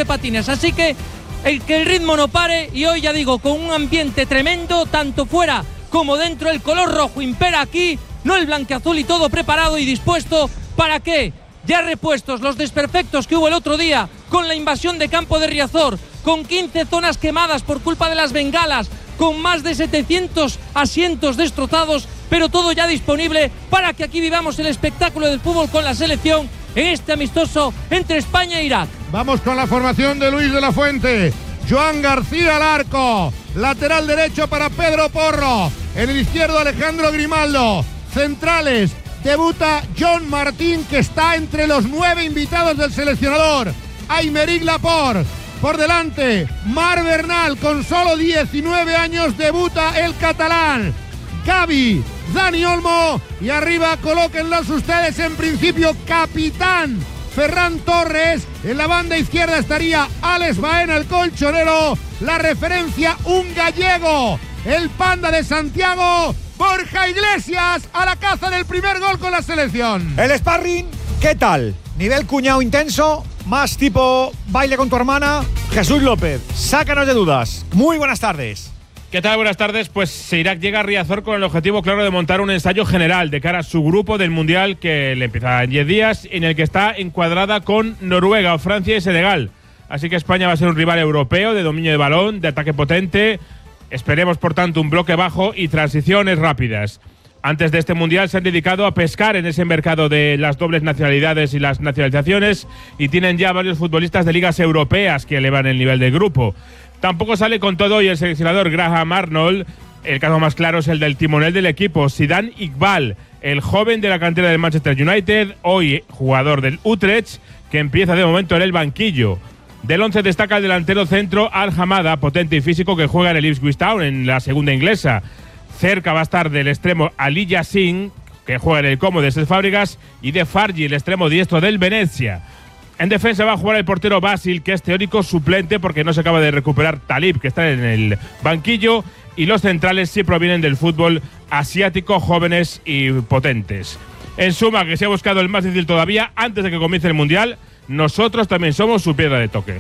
sobre patines. Así que el ritmo no pare, y hoy ya digo, con un ambiente tremendo, tanto fuera como dentro. El color rojo impera aquí, no el blanqueazul, y todo preparado y dispuesto para que, ya repuestos los desperfectos que hubo el otro día con la invasión de campo de Riazor, con 15 zonas quemadas por culpa de las bengalas, con más de 700 asientos destrozados, pero todo ya disponible para que aquí vivamos el espectáculo del fútbol con la selección en este amistoso entre España e Irak. Vamos con la formación de Luis de la Fuente. Joan García al arco, lateral derecho para Pedro Porro, en el izquierdo Alejandro Grimaldo, centrales, debuta John Martín, que está entre los 9 invitados del seleccionador, Aymeric Laporte, por delante Marc Bernal, con solo 19 años debuta el catalán, Gavi, Dani Olmo, y arriba colóquenlos ustedes, en principio capitán Ferran Torres, en la banda izquierda estaría Alex Baena, el colchonero, la referencia un gallego, el panda de Santiago, Borja Iglesias, a la caza del primer gol con la selección. El sparring, ¿qué tal? Nivel cuñado intenso, más tipo baile con tu hermana. Jesús López, sácanos de dudas. Muy buenas tardes. ¿Qué tal? Buenas tardes. Pues Irak llega a Riazor con el objetivo claro de montar un ensayo general de cara a su grupo del Mundial, que le empieza en 10 días, en el que está encuadrada con Noruega, Francia y Senegal. Así que España va a ser un rival europeo de dominio de balón, de ataque potente. Esperemos, por tanto, un bloque bajo y transiciones rápidas. Antes de este Mundial se han dedicado a pescar en ese mercado de las dobles nacionalidades y las nacionalizaciones, y tienen ya varios futbolistas de ligas europeas que elevan el nivel del grupo. Tampoco sale con todo hoy el seleccionador Graham Arnold. El caso más claro es el del timonel del equipo, Zidane Iqbal, el joven de la cantera del Manchester United, hoy jugador del Utrecht, que empieza de momento en el banquillo. Del 11 destaca el delantero centro Al-Hamada, potente y físico, que juega en el Ipswich Town, en la segunda inglesa. Cerca va a estar del extremo Ali Yassin, que juega en el Como de Cesc Fábregas, y de Fargi, el extremo diestro del Venecia. En defensa va a jugar el portero Basil, que es teórico suplente porque no se acaba de recuperar Talib, que está en el banquillo, y los centrales sí provienen del fútbol asiático, jóvenes y potentes. En suma, que se ha buscado el más difícil todavía antes de que comience el Mundial. Nosotros también somos su piedra de toque.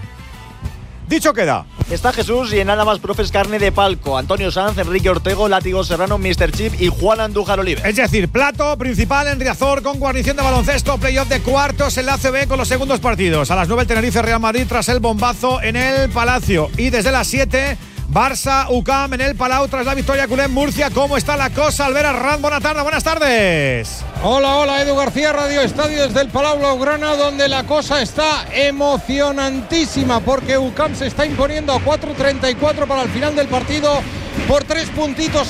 Dicho queda. Está Jesús y en nada más profes carne de palco. Antonio Sanz, Enrique Ortego, Látigo Serrano, Mr. Chip y Juan Andújar Oliver. Es decir, plato principal en Riazor con guarnición de baloncesto, playoff de cuartos en la ACB con los segundos partidos. A las 9 el Tenerife Real Madrid tras el bombazo en el Palacio. Y desde las 7 Barça UCAM en el Palau tras la victoria culé en Murcia. ¿Cómo está la cosa? Albert Arranz, buenas tardes. Hola, Edu García, Radio Estadio desde el Palau Blaugrana, donde la cosa está emocionantísima porque UCAM se está imponiendo a 4:34 para el final del partido por 3 puntitos,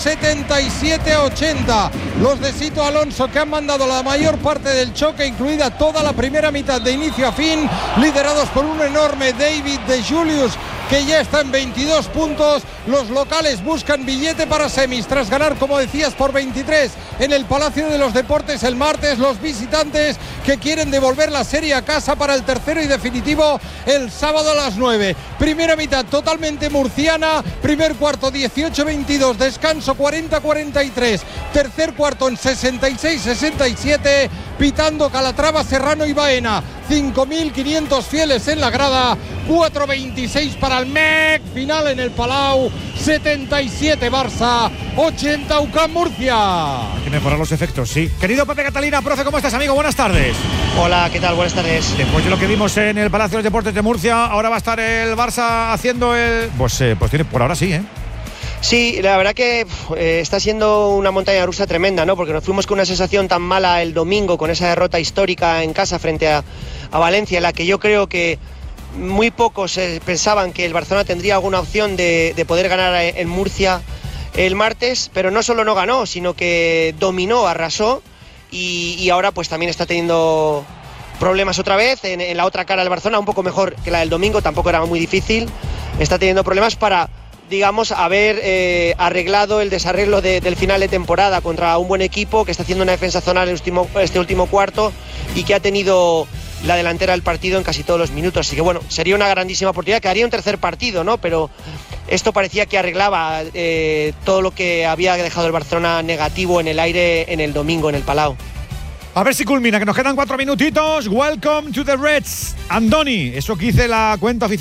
77-80. Los de Sito Alonso, que han mandado la mayor parte del choque, incluida toda la primera mitad de inicio a fin, liderados por un enorme David de Julius, que ya está en 22 puntos. Los locales buscan billete para semis tras ganar, como decías, por 23 en el Palacio de los Deportes el martes. Los visitantes que quieren devolver la serie a casa para el tercero y definitivo el sábado a las 9. Primera mitad totalmente murciana, primer cuarto 18-22, descanso 40-43, tercer cuarto en 66-67, pitando Calatrava, Serrano y Baena. 5.500 fieles en la grada, 4:26 para el MEC, final en el Palau, 77 Barça, 80 UCAM Murcia. Hay que mejorar los efectos, sí. Querido Pepe Catalina, profe, ¿cómo estás, amigo? Buenas tardes. Hola, ¿qué tal? Buenas tardes. Después de lo que vimos en el Palacio de los Deportes de Murcia, ahora va a estar el Barça haciendo el... Pues tiene, por ahora sí, ¿eh? Sí, la verdad que está siendo una montaña rusa tremenda, ¿no? Porque nos fuimos con una sensación tan mala el domingo, con esa derrota histórica en casa frente a Valencia, en la que yo creo que muy pocos pensaban que el Barcelona tendría alguna opción de poder ganar en Murcia el martes, pero no solo no ganó, sino que dominó, arrasó, y ahora pues también está teniendo problemas otra vez en la otra cara del Barcelona, un poco mejor que la del domingo, tampoco era muy difícil. Está teniendo problemas para, digamos, haber arreglado el desarreglo del final de temporada contra un buen equipo que está haciendo una defensa zonal este último cuarto y que ha tenido la delantera del partido en casi todos los minutos. Así que bueno, sería una grandísima oportunidad. Quedaría un tercer partido, ¿no? Pero esto parecía que arreglaba todo lo que había dejado el Barcelona negativo en el aire en el domingo en el Palau. A ver si culmina, que nos quedan 4 minutitos. Welcome to the Reds. Andoni, eso que hice la cuenta oficial